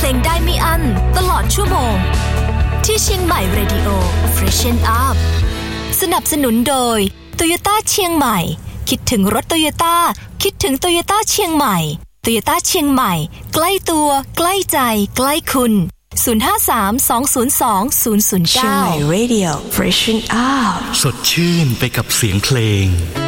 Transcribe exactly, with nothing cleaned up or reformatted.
ลงได้ไม่อั้นตลอดชั่วโมงที่เชียงใหม่ Radio Freshen Up สนับสนุนโดย Toyota เชียงใหม่คิดถึงรถ Toyota คิดถึง Toyota เชียงใหม่ Toyota เชียงใหม่ใกล้ตัวใกล้ใจใกล้คุณศูนย์ ห้า สาม สอง ศูนย์ สอง ศูนย์ ศูนย์ เก้าเชียงใหม่ Radio Freshen Up สดชื่นไปกับเสียงเพลง